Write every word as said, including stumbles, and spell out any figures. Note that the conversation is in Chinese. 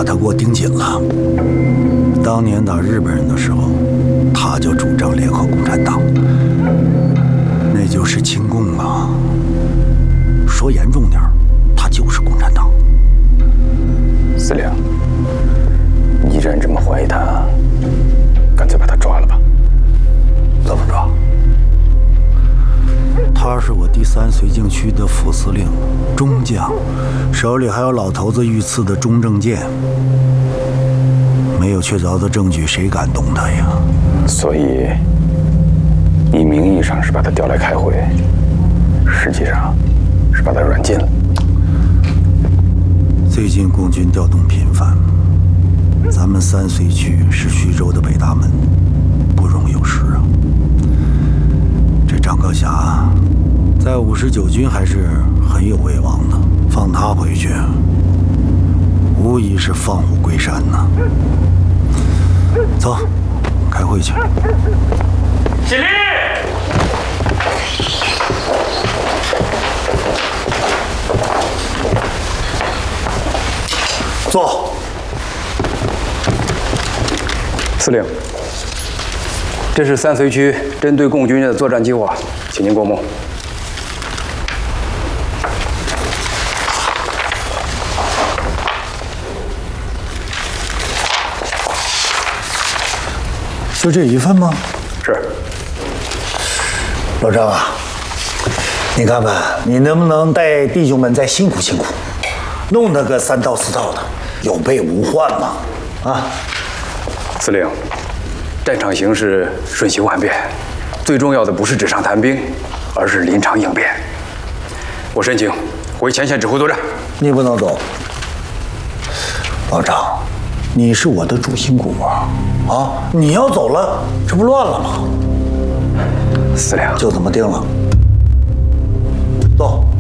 把他给我盯紧了。当年打日本人的时候，他就主张联合共产党，那就是亲共啊。说严重点，他就是共产党。 司令，你既然这么怀疑他，干脆把他抓了吧。 怎么抓？他是我第三绥靖区的副司令，中将，手里还有老头子御赐的中正剑。没有确凿的证据，谁敢动他呀？ 所以，你名义上是把他调来开会，实际上是把他软禁了。 最近共军调动频繁，咱们三绥区是徐州的北大门，不容有失啊。这张克侠在五十九军还是很有威望的，放他回去，无疑是放虎归山呐。走，开会去。 起立！ 坐。 司令，这是三绥区针对共军的作战计划，请您过目。 就这一份吗？ 是。 老张啊，你看看你能不能带弟兄们再辛苦辛苦，弄得个三套四套的，有备无患嘛。啊， 司令，战场形势瞬息万变，最重要的不是纸上谈兵，而是临场应变。我申请回前线指挥作战。 你不能走，老张，你是我的主心骨啊！啊，你要走了，这不乱了吗？ 司令， 就这么定了。走。